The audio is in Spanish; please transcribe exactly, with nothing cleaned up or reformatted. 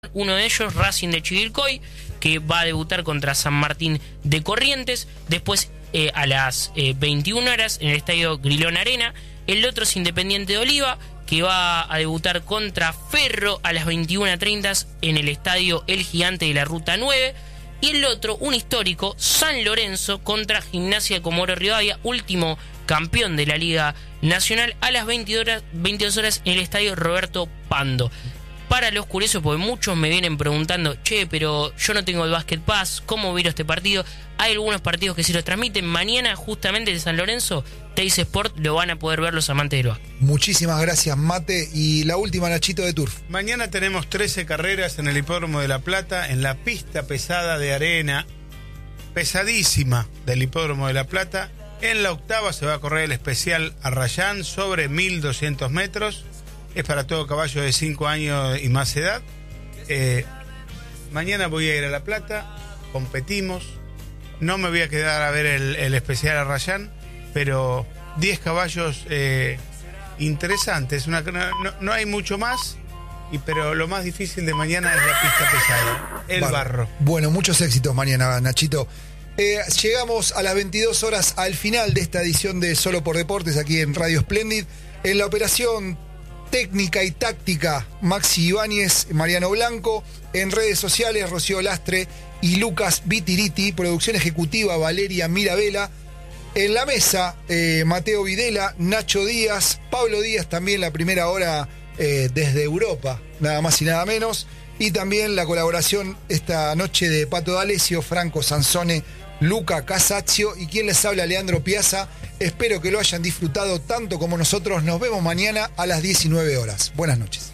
Uno de ellos, Racing de Chivilcoy, que va a debutar contra San Martín de Corrientes. Después, eh, a las eh, veintiuna horas, en el estadio Grilón Arena. El otro es Independiente de Oliva, que va a debutar contra Ferro a las veintiuna treinta en el estadio El Gigante de la Ruta nueve. Y el otro, un histórico, San Lorenzo contra Gimnasia de Comodoro Rivadavia, último campeón de la Liga Nacional, a las veintidós horas en el estadio Roberto Pando. Para los curiosos, porque muchos me vienen preguntando, che, pero yo no tengo el Basket Pass, ¿cómo vieron este partido? Hay algunos partidos que sí los transmiten. Mañana, justamente de San Lorenzo, Teis Sport lo van a poder ver los amantes del básquet. Muchísimas gracias, Mate. Y la última, Nachito, de Turf. Mañana tenemos trece carreras en el Hipódromo de La Plata, en la pista pesada de arena, pesadísima del Hipódromo de La Plata. En la octava se va a correr el especial Arrayán sobre mil doscientos metros. Es para todo caballo de cinco años y más edad. Eh, mañana voy a ir a La Plata, competimos. No me voy a quedar a ver el, el especial Arrayán, pero diez caballos eh, interesantes. Una, no, no hay mucho más, y, pero lo más difícil de mañana es la pista pesada, el Bar- barro. Bueno, muchos éxitos mañana, Nachito. Eh, llegamos a las veintidós horas, al final de esta edición de Solo por Deportes, aquí en Radio Splendid. En la operación técnica y táctica, Maxi Ibáñez, Mariano Blanco. En redes sociales, Rocío Lastre y Lucas Vitiriti. Producción ejecutiva, Valeria Mirabella. En la mesa, eh, Mateo Videla, Nacho Díaz, Pablo Díaz también la primera hora eh, desde Europa, nada más y nada menos. Y también la colaboración esta noche de Pato D'Alessio, Franco Sansone, Luca Casaccio y quien les habla, Leandro Piazza. Espero que lo hayan disfrutado tanto como nosotros. Nos vemos mañana a las diecinueve horas. Buenas noches.